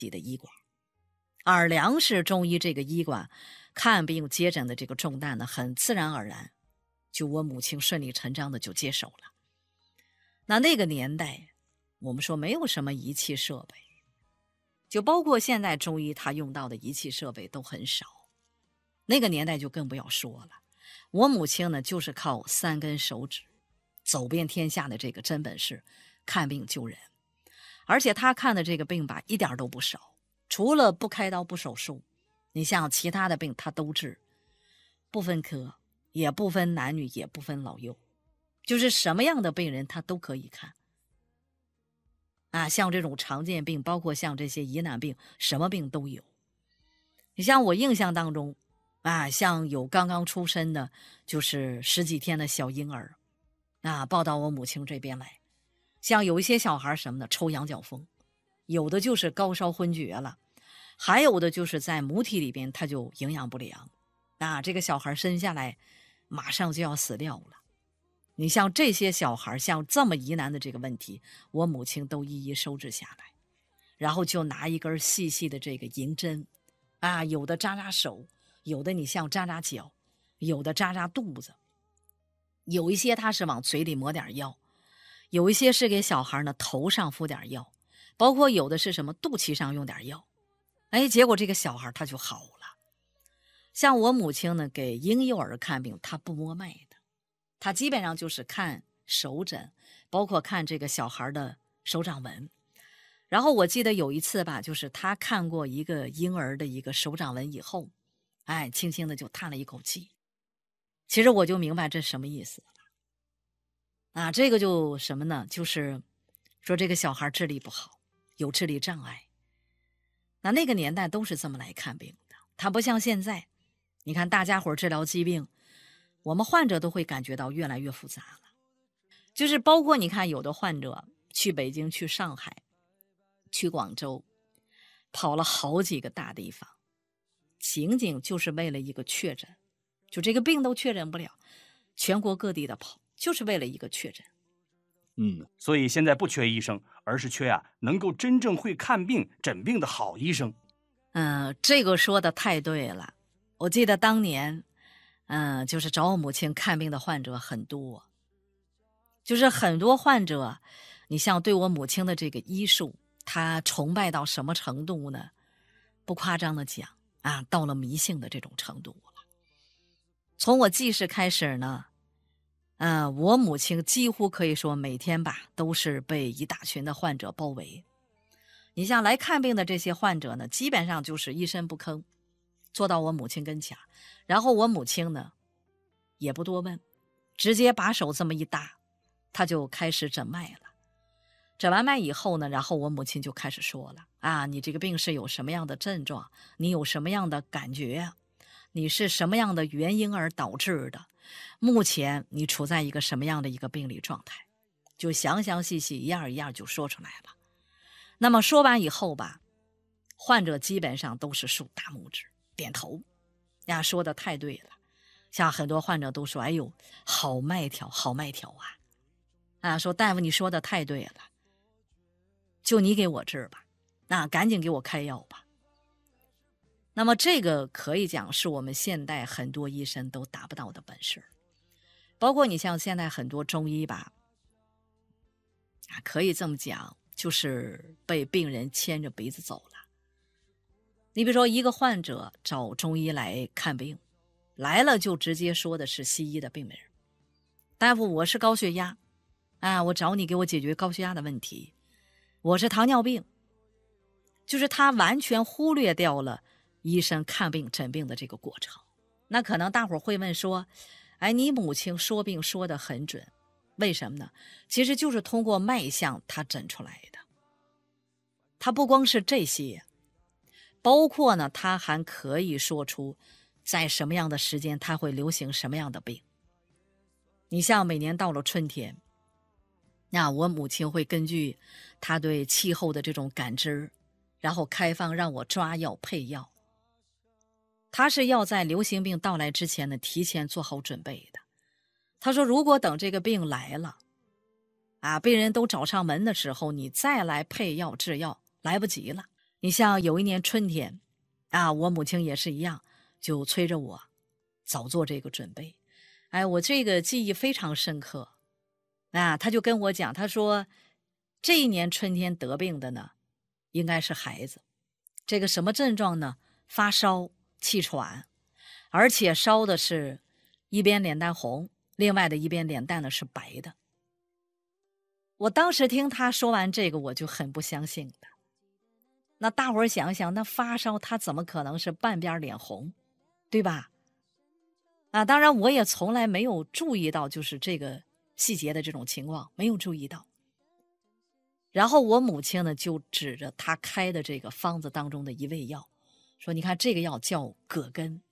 的医馆。而梁氏中医这个医馆看病接诊的这个重担呢，很自然而然，就我母亲顺理成章的就接手了。那个年代，我们说没有什么仪器设备，就包括现在中医他用到的仪器设备都很少，那个年代就更不要说了。我母亲呢，就是靠3根手指走遍天下的这个真本事，看病救人。而且她看的这个病吧，一点都不少，除了不开刀不手术，你像其他的病她都治，不分科，也不分男女，也不分老幼，就是什么样的病人她都可以看。像这种常见病，包括像这些疑难病，什么病都有。你像我印象当中像有刚刚出生的，就是10几天的小婴儿抱到我母亲这边来。像有一些小孩什么的抽羊角风，有的就是高烧昏厥了，还有的就是在母体里边他就营养不良这个小孩生下来马上就要死掉了。你像这些小孩，像这么疑难的这个问题，我母亲都一一收治下来，然后就拿一根细细的这个银针有的扎扎手，有的你像扎扎脚，有的扎扎肚子，有一些他是往嘴里抹点药，有一些是给小孩呢头上敷点药，包括有的是什么肚脐上用点药，结果这个小孩他就好了。像我母亲呢，给婴幼儿看病，他不摸脉的，他基本上就是看手诊，包括看这个小孩的手掌纹。然后我记得有一次吧，就是他看过一个婴儿的一个手掌纹以后，轻轻的就叹了一口气。其实我就明白这什么意思这个就什么呢？就是说这个小孩智力不好，有智力障碍。那个年代都是这么来看病的，他不像现在，你看大家伙治疗疾病，我们患者都会感觉到越来越复杂了。就是包括你看有的患者去北京、去上海、去广州，跑了好几个大地方，仅仅就是为了一个确诊，就这个病都确诊不了，全国各地的跑，就是为了一个确诊。 所以现在不缺医生，而是缺能够真正会看病诊病的好医生。 这个说的太对了。我记得当年就是找我母亲看病的患者很多，就是很多患者，你像对我母亲的这个医术，他崇拜到什么程度呢？不夸张的讲到了迷信的这种程度了。从我记事开始呢，我母亲几乎可以说每天吧都是被一大群的患者包围。你像来看病的这些患者呢，基本上就是一声不吭坐到我母亲跟前，然后我母亲呢也不多问，直接把手这么一搭，他就开始诊脉了。诊完脉以后呢，然后我母亲就开始说了你这个病是有什么样的症状，你有什么样的感觉，你是什么样的原因而导致的，目前你处在一个什么样的一个病理状态，就详详细细一样一样就说出来了。那么说完以后吧，患者基本上都是竖大拇指点头说的太对了。像很多患者都说，哎呦，好脉条好脉条说大夫你说的太对了，就你给我治吧，赶紧给我开药吧。那么这个可以讲是我们现代很多医生都达不到的本事。包括你像现在很多中医吧可以这么讲，就是被病人牵着鼻子走了。你比如说一个患者找中医来看病，来了就直接说的是西医的病人，大夫我是高血压我找你给我解决高血压的问题，我是糖尿病，就是他完全忽略掉了医生看病诊病的这个过程。那可能大伙会问说，你母亲说病说得很准，为什么呢？其实就是通过脉象他诊出来的。他不光是这些，包括呢他还可以说出在什么样的时间他会流行什么样的病。你像每年到了春天，那我母亲会根据她对气候的这种感知，然后开方让我抓药配药。她是要在流行病到来之前呢提前做好准备的。她说如果等这个病来了病人都找上门的时候，你再来配药治药来不及了。 你像有一年春天啊，我母亲也是一样，就催着我早做这个准备。哎，我这个记忆非常深刻啊，他就跟我讲，他说这一年春天得病的呢，应该是孩子。这个什么症状呢？发烧、气喘，而且烧的是一边脸蛋红，另外的一边脸蛋呢是白的。我当时听他说完这个，我就很不相信的。那大伙儿想想，那发烧他怎么可能是半边脸红，对吧？啊，当然我也从来没有注意到就是这个细节的这种情况，没有注意到。然后我母亲呢就指着他开的这个方子当中的一味药，说你看这个药叫葛根，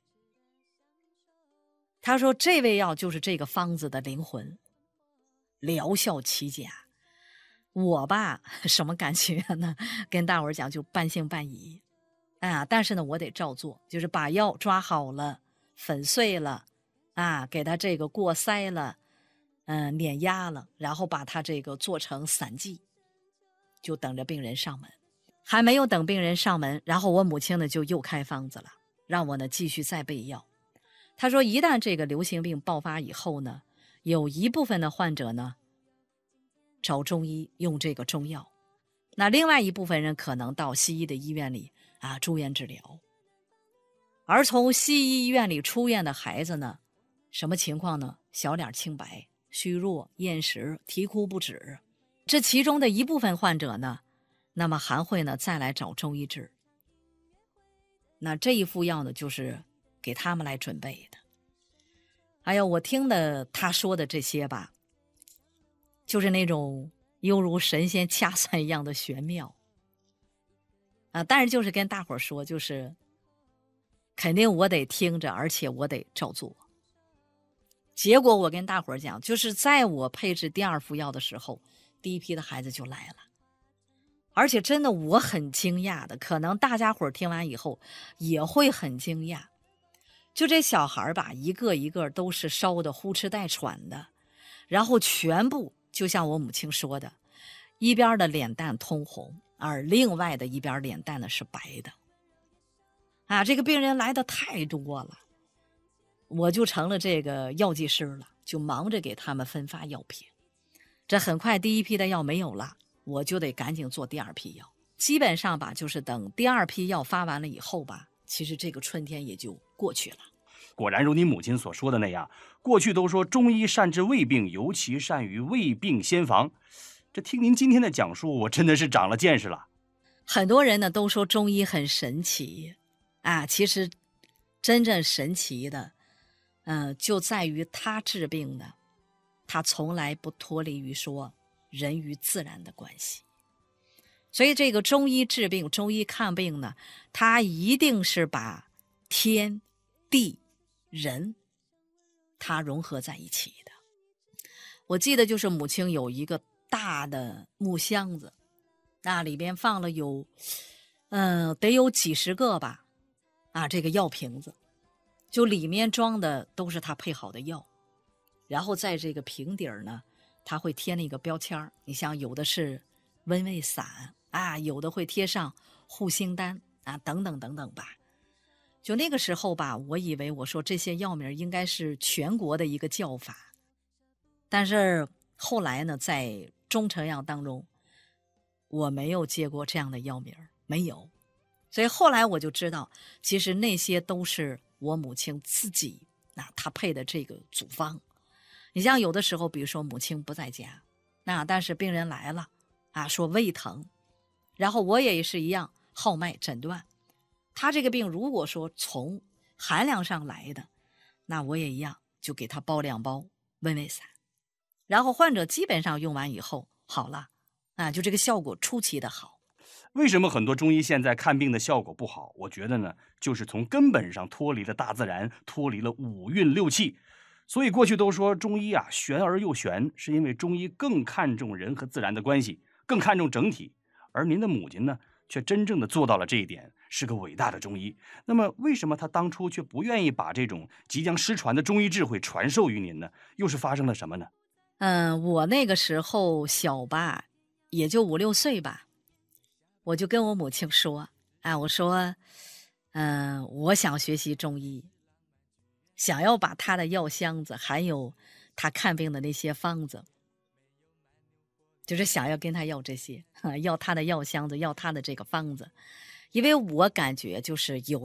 他说这味药就是这个方子的灵魂，疗效奇佳。我吧什么感觉呢？跟大伙儿讲就半信半疑啊，但是呢我得照做，就是把药抓好了，粉碎了啊，给它这个过筛了，碾压了，然后把它这个做成散剂，就等着病人上门。还没有等病人上门，然后我母亲呢就又开方子了，让我呢继续再备药。他说一旦这个流行病爆发以后呢，有一部分的患者呢找中医用这个中药，那另外一部分人可能到西医的医院里啊住院治疗。而从西医医院里出院的孩子呢，什么情况呢？小脸青白、虚弱、厌食、啼哭不止。这其中的一部分患者呢，那么还会呢再来找中医治。那这一副药呢，就是给他们来准备的。还有我听的他说的这些吧，就是那种犹如神仙掐算一样的玄妙啊！但是就是跟大伙儿说，就是肯定我得听着，而且我得照做。结果我跟大伙儿讲，就是在我配置第二副药的时候，第一批的孩子就来了。而且真的我很惊讶的，可能大家伙儿听完以后也会很惊讶。就这小孩吧，一个一个都是烧的呼哧带喘的，然后全部就像我母亲说的，一边的脸蛋通红，而另外的一边脸蛋呢是白的。啊，这个病人来的太多了，我就成了这个药剂师了，就忙着给他们分发药品。这很快第一批的药没有了，我就得赶紧做第二批药。基本上吧，就是等第二批药发完了以后吧，其实这个春天也就过去了。 果然如你母亲所说的那样，过去都说中医善治胃病，尤其善于胃病先防。这听您今天的讲述，我真的是长了见识了。 很多人呢都说中医很神奇啊，其实真正神奇的就在于他治病呢，他从来不脱离于说人与自然的关系。所以这个中医治病，中医看病呢，他一定是把天地人它融合在一起的。我记得就是母亲有一个大的木箱子，那里边放了有得有几十个吧啊，这个药瓶子，就里面装的都是他配好的药。然后在这个瓶底儿呢，他会贴那个标签，你像有的是温胃散啊，有的会贴上护心丹啊，等等等等吧。就那个时候吧，我以为我说这些药名应该是全国的一个叫法，但是后来呢，在中成药当中，我没有接过这样的药名，没有。所以后来我就知道，其实那些都是我母亲自己她配的这个组方。你像有的时候，比如说母亲不在家，但是病人来了啊，说胃疼，然后我也是一样号脉诊断。他这个病如果说从寒凉上来的，那我也一样就给他包2包温胃散，然后患者基本上用完以后好了啊，就这个效果出奇的好。 为什么很多中医现在看病的效果不好？我觉得呢，就是从根本上脱离了大自然，脱离了五运六气。所以过去都说中医啊玄而又玄，是因为中医更看重人和自然的关系，更看重整体。而您的母亲呢，却真正的做到了这一点，是个伟大的中医。那么为什么她当初却不愿意把这种即将失传的中医智慧传授于您呢？又是发生了什么呢？ 我那个时候小吧，也就5、6岁吧，我就跟我母亲说， 哎，我说，我想学习中医，想要把他的药箱子，还有他看病的那些方子，就是想要跟他要这些，要他的药箱子，要他的这个方子，因为我感觉就是有。